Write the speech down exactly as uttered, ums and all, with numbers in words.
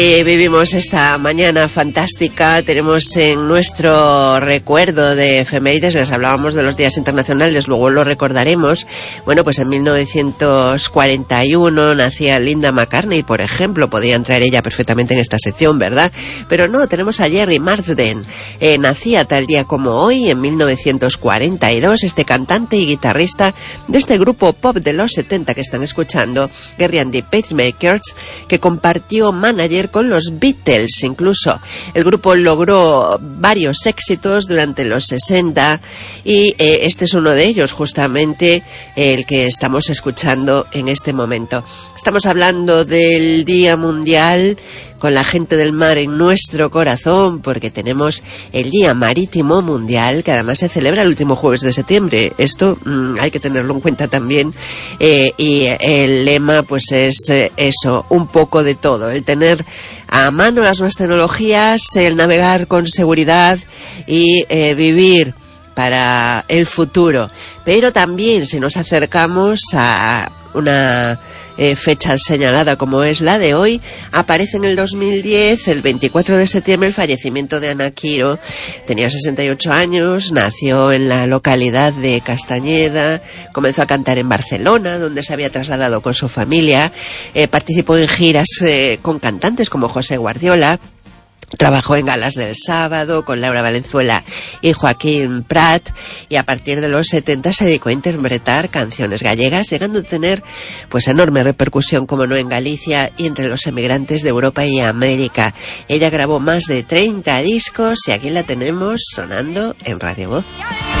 Eh, vivimos esta mañana fantástica, tenemos en nuestro recuerdo de efemérides, les hablábamos de los días internacionales, luego lo recordaremos. Bueno, pues en mil novecientos cuarenta y uno nacía Linda McCartney, por ejemplo, podía entrar ella perfectamente en esta sección, ¿verdad? Pero no, tenemos a Jerry Marsden, eh, nacía tal día como hoy, en mil novecientos cuarenta y dos, este cantante y guitarrista de este grupo pop de los setenta que están escuchando, Gerry and the Pacemakers, que compartió manager con los Beatles. Incluso el grupo logró varios éxitos durante los sesenta y eh, este es uno de ellos, justamente el que estamos escuchando en este momento. Estamos hablando del Día Mundial con la gente del mar en nuestro corazón, porque tenemos el Día Marítimo Mundial, que además se celebra el último jueves de septiembre. Esto mmm, hay que tenerlo en cuenta también, eh, y el lema pues es eh, eso, un poco de todo, el tener a mano las nuevas tecnologías, el navegar con seguridad y eh, vivir para el futuro. Pero también, si nos acercamos a una eh, fecha señalada como es la de hoy, aparece en el dos mil diez, el veinticuatro de septiembre, el fallecimiento de Ana Quiro. Tenía sesenta y ocho años, nació en la localidad de Castañeda, comenzó a cantar en Barcelona, donde se había trasladado con su familia, eh, participó en giras eh, con cantantes como José Guardiola. Trabajó en galas del sábado con Laura Valenzuela y Joaquín Prat, y a partir de los setenta se dedicó a interpretar canciones gallegas, llegando a tener pues enorme repercusión, como no, en Galicia y entre los emigrantes de Europa y América. Ella grabó más de treinta discos y aquí la tenemos sonando en Radio Voz.